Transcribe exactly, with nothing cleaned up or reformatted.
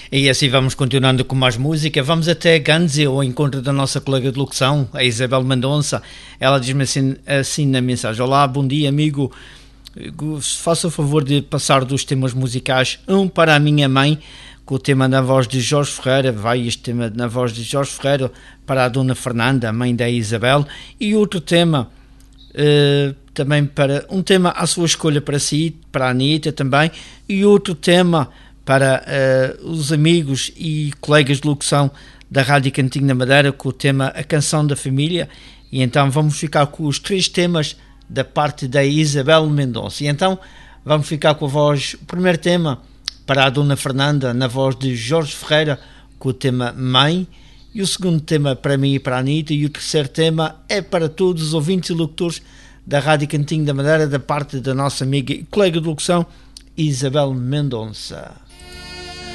E assim vamos continuando com mais música. Vamos até Ganze, ao encontro da nossa colega de locução, a Isabel Mendonça. Ela diz-me assim, assim na mensagem: olá, bom dia, amigo. Faça o favor de passar dos temas musicais um para a minha mãe, com o tema na voz de Jorge Ferreira. Vai este tema na voz de Jorge Ferreira para a dona Fernanda, a mãe da Isabel. E outro tema uh, também para um tema à sua escolha para si, para a Anitta também. E outro tema para uh, os amigos e colegas de locução da Rádio Cantinho da Madeira, com o tema A Canção da Família. E então vamos ficar com os três temas da parte da Isabel Mendonça. E então vamos ficar com a voz, o primeiro tema para a dona Fernanda, na voz de Jorge Ferreira, com o tema Mãe. E o segundo tema para mim e para a Anitta. E o terceiro tema é para todos os ouvintes e locutores da Rádio Cantinho da Madeira, da parte da nossa amiga e colega de locução Isabel Mendonça.